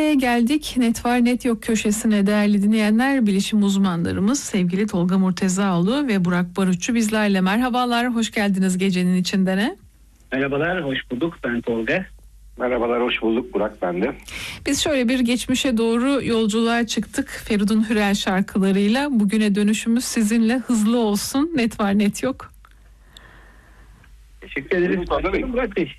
ve geldik Net Var Net Yok köşesine değerli dinleyenler. Bilişim uzmanlarımız sevgili Tolga Murtezaoğlu ve Burak Barutçu bizlerle. Merhabalar, hoş geldiniz gecenin içindene. Merhabalar, hoş bulduk. Ben Tolga. Merhabalar, hoş bulduk. Burak ben de. Biz şöyle bir geçmişe doğru yolculuğa çıktık. Feridun Hürel şarkılarıyla. Bugüne dönüşümüz sizinle hızlı olsun. Net Var Net Yok. Teşekkür ederiz. Burak Bey.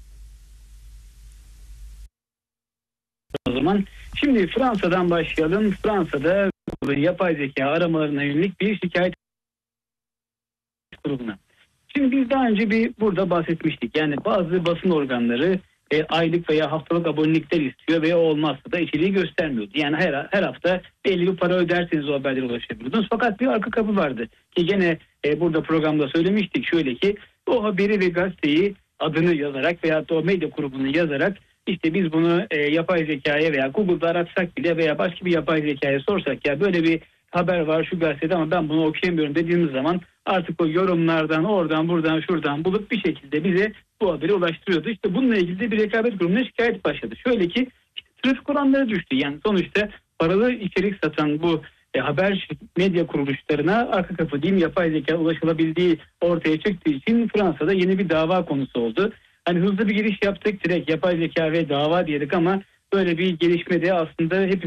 O zaman şimdi Fransa'dan başlayalım. Fransa'da yapay zeka aramalarına yönelik bir şikayet grubuna. Şimdi biz daha önce burada bahsetmiştik. Yani bazı basın organları aylık veya haftalık abonelikler istiyor ve o olmazsa da içeriği göstermiyordu. Yani her hafta belli bir para öderseniz o haberlere ulaşabiliyordunuz. Fakat bir arka kapı vardı ki gene burada programda söylemiştik. Şöyle ki o haberi ve gazeteyi adını yazarak veya o medya grubunu yazarak işte biz bunu yapay zekaya veya Google'da aratsak bile veya başka bir yapay zekaya sorsak ya böyle bir haber var şu gazetede ama ben bunu okuyamıyorum dediğimiz zaman artık o yorumlardan oradan buradan şuradan bulup bir şekilde bize bu haberi ulaştırıyordu. İşte bununla ilgili de bir rekabet grubuna şikayet başladı. Şöyle ki işte trafik oranları düştü. Yani sonuçta paralı içerik satan bu haber medya kuruluşlarına arka kapı diyeyim yapay zeka ulaşılabildiği ortaya çıktığı için Fransa'da yeni bir dava konusu oldu. Hani hızlı bir giriş yaptık direkt yapay zeka ve dava diyedik ama böyle bir gelişmede aslında hepimiz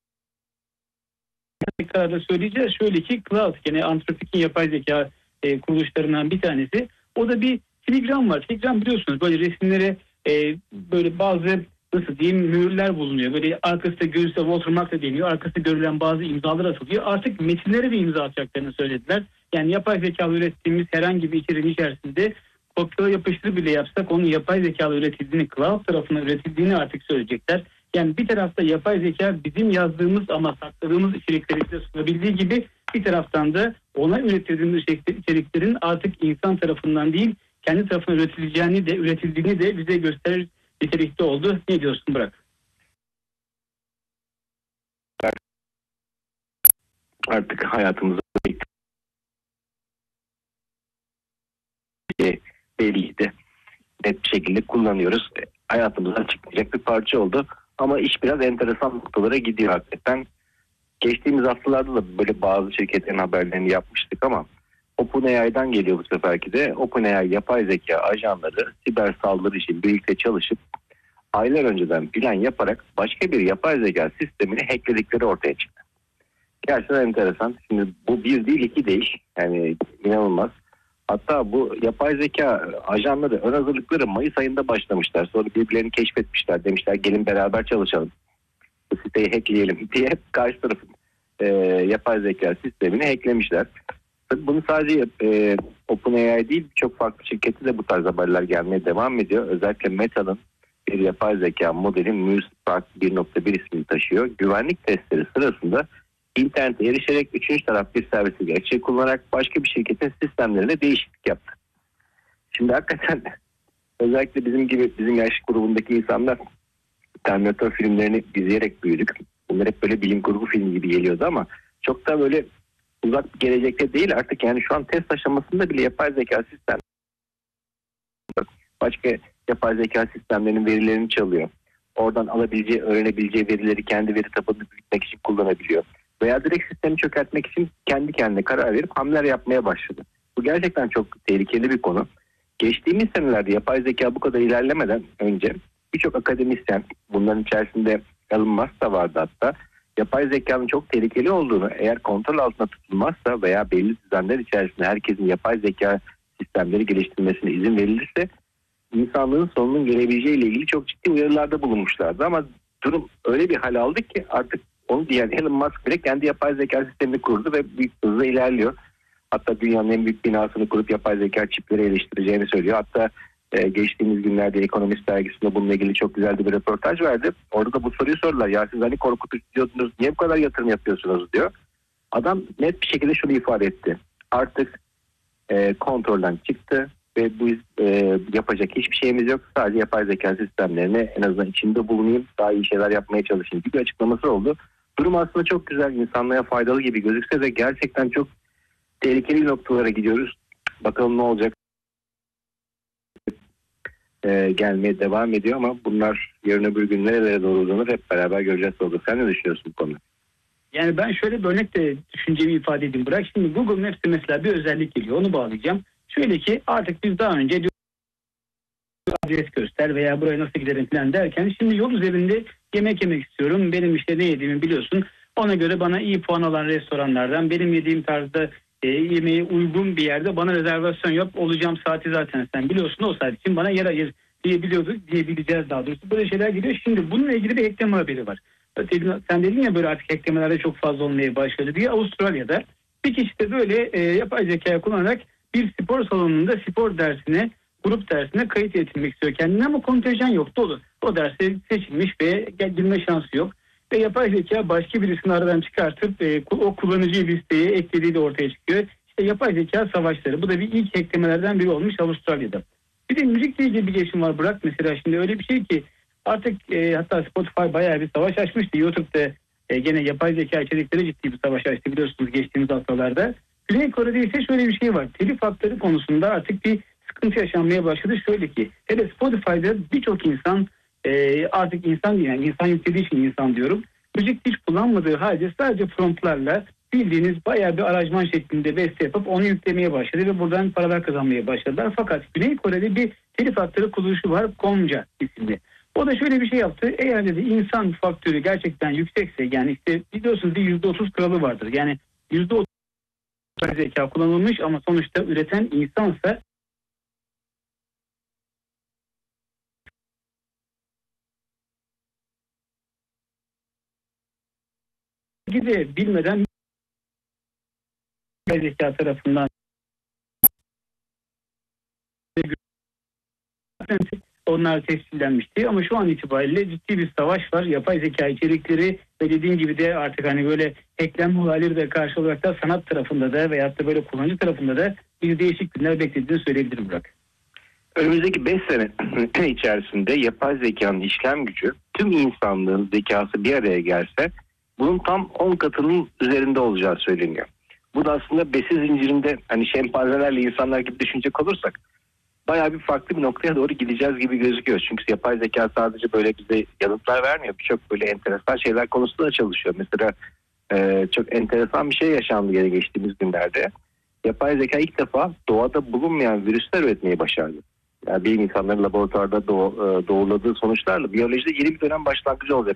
kararda söyleyeceğiz. Şöyle ki Cloud gene Anthropic'in yapay zeka kuruluşlarından bir tanesi. O da bir Telegram var. Telegram biliyorsunuz böyle resimlere böyle bazı nasıl diyeyim mühürler bulunuyor. Böyle arkasında görülse watermark da deniyor. Arkasında görülen bazı imzalar atılıyor. Artık metinlere de imza atacaklarını söylediler. Yani yapay zekalı ürettiğimiz herhangi bir içeriğin içerisinde kopyala yapıştır bile yapsak onun yapay zekalı üretildiğini, Cloud tarafından üretildiğini artık söyleyecekler. Yani bir tarafta yapay zeka bizim yazdığımız ama sakladığımız içerikleri bize sunabildiği gibi bir taraftan da ona üretildiğimiz içeriklerin artık insan tarafından değil kendi tarafından üretildiğini de bize gösterir nitelikte oldu. Ne diyorsun Burak? Artık hayatımızda belliydi. Net bir şekilde kullanıyoruz. Hayatımızdan çıkmayacak bir parça oldu. Ama iş biraz enteresan noktalara gidiyor hakikaten. Geçtiğimiz haftalarda da böyle bazı şirketlerin haberlerini yapmıştık ama OpenAI'dan geliyor bu seferki de. OpenAI yapay zeka ajanları siber saldırı için birlikte çalışıp aylar önceden plan yaparak başka bir yapay zeka sistemini hackledikleri ortaya çıktı. Gerçekten enteresan. Şimdi bu bir değil iki değil. Yani inanılmaz. Hatta bu yapay zeka ajanları ön hazırlıkları Mayıs ayında başlamışlar. Sonra birbirlerini keşfetmişler. Demişler gelin beraber çalışalım. Bu siteyi hackleyelim diye karşı tarafın yapay zeka sistemini hacklemişler. Tabii bunu sadece OpenAI değil birçok farklı şirketi de bu tarz haberler gelmeye devam ediyor. Özellikle Meta'nın bir yapay zeka modeli MuseSpark 1.1 ismini taşıyor. Güvenlik testleri sırasında İnternete erişerek üçüncü taraf bir servisi gerçeği kullanarak başka bir şirketin sistemlerine değişiklik yaptı. Şimdi hakikaten özellikle bizim yaş grubundaki insanlar Terminator filmlerini izleyerek büyüdük. Bunlar hep böyle bilim kurgu filmi gibi geliyordu ama çok da böyle uzak bir gelecekte değil artık yani şu an test aşamasında bile yapay zeka sistem başka yapay zeka sistemlerinin verilerini çalıyor. Oradan öğrenebileceği verileri kendi veri tabanını büyütmek için kullanabiliyor. Veya direkt sistemi çökertmek için kendi kendine karar verip hamleler yapmaya başladı. Bu gerçekten çok tehlikeli bir konu. Geçtiğimiz senelerde yapay zeka bu kadar ilerlemeden önce birçok akademisyen, bunların içerisinde Elon Musk da vardı hatta, yapay zekanın çok tehlikeli olduğunu eğer kontrol altında tutulmazsa veya belli düzenler içerisinde herkesin yapay zeka sistemleri geliştirmesine izin verilirse insanlığın sonunun gelebileceğiyle ilgili çok ciddi uyarılarda bulunmuşlardı. Ama durum öyle bir hal aldı ki artık onu diyen Elon Musk bile kendi yapay zeka sistemini kurdu ve büyük hızla ilerliyor. Hatta dünyanın en büyük binasını kurup yapay zeka çipleri eleştireceğini söylüyor. Hatta geçtiğimiz günlerde Economist dergisinde bununla ilgili çok güzel bir röportaj verdi. Orada da bu soruyu sordular. Ya siz hani korkutucu diyordunuz, niye bu kadar yatırım yapıyorsunuz diyor. Adam net bir şekilde şunu ifade etti. Artık kontrolden çıktı ve bu yapacak hiçbir şeyimiz yok. Sadece yapay zeka sistemlerine en azından içinde bulunayım, daha iyi şeyler yapmaya çalışayım gibi bir açıklaması oldu. Durum aslında çok güzel, insanlığa faydalı gibi gözükse de gerçekten çok tehlikeli noktalara gidiyoruz. Bakalım ne olacak? Gelmeye devam ediyor ama bunlar yarın öbür gün nerelere doğru uzanır hep beraber göreceğiz oldu. Sen ne düşünüyorsun bu konuda? Yani ben şöyle bir örnekle düşüncemi ifade edeyim. Bırak şimdi Google Maps'te mesela bir özellik geliyor. Onu bağlayacağım. Şöyle ki artık biz daha önce adres göster veya buraya nasıl giderim falan derken şimdi yol üzerinde yemek yemek istiyorum. Benim işte ne yediğimi biliyorsun. Ona göre bana iyi puan alan restoranlardan benim yediğim tarzda yemeğe uygun bir yerde bana rezervasyon yap. Olacağım saati zaten sen biliyorsun, o saat için bana yer ayır diyebileceğiz daha doğrusu. Böyle şeyler geliyor. Şimdi bununla ilgili bir hackleme haberi var. Sen dedin ya böyle artık hacklemelerde çok fazla olmaya başladı diye. Avustralya'da bir kişi de böyle yapay zeka kullanarak bir spor salonunda spor dersine, grup dersine kayıt edilmek istiyor kendine ama kontenjan yok, dolu. O derse seçilmiş ve girme şansı yok. Ve yapay zeka başka birisini aradan çıkartıp o kullanıcıyı listeye eklediği de ortaya çıkıyor. İşte yapay zeka savaşları. Bu da bir ilk hacklemelerden biri olmuş Avustralya'da. Bir de müzikle ilgili bir gelişim var Burak. Mesela şimdi öyle bir şey ki artık hatta Spotify bayağı bir savaş açmıştı. YouTube'da gene yapay zeka içerikleri ciddi bir savaş açtı biliyorsunuz geçtiğimiz haftalarda. Güney Kore'de ise şöyle bir şey var. Telif hakları konusunda artık bir sıkıntı yaşanmaya başladı. Şöyle ki hele Spotify'da birçok insan artık insan değil, yani insan yüklediği için insan diyorum. Müzik hiç kullanmadığı halde sadece promptlarla bildiğiniz bayağı bir aranjman şeklinde beste yapıp onu yüklemeye başladı ve buradan paralar kazanmaya başladılar. Fakat Güney Kore'de bir telif hakları kuruluşu var, Gongja isimli. O da şöyle bir şey yaptı. Eğer dedi insan faktörü gerçekten yüksekse, yani işte biliyorsunuz bir %30 kuralı vardır. Yani %30 zeka kullanılmış ama sonuçta üreten insansa de bilmeden zeka tarafından onlar tescillenmişti ama şu an itibariyle ciddi bir savaş var. Yapay zeka içerikleri ve dediğim gibi de artık hani böyle eklenme olayları da karşı olarak da sanat tarafında da veyahut da böyle kullanıcı tarafında da bir değişik günler beklediğini söyleyebilirim Burak. Önümüzdeki 5 sene içerisinde yapay zekanın işlem gücü tüm insanlığın zekası bir araya gelse bunun tam 10 katının üzerinde olacağı söyleniyor. Bu da aslında besin zincirinde hani şempanzelerle insanlar gibi düşünecek olursak bayağı bir farklı bir noktaya doğru gideceğiz gibi gözüküyor. Çünkü yapay zeka sadece böyle bize yanıtlar vermiyor. Birçok böyle enteresan şeyler konusunda da çalışıyor. Mesela çok enteresan bir şey yaşandı gene geçtiğimiz günlerde. Yapay zeka ilk defa doğada bulunmayan virüsler üretmeyi başardı. Yani bilim insanları laboratuvarda doğruladığı sonuçlarla biyolojide yeni bir dönem başlangıcı olacak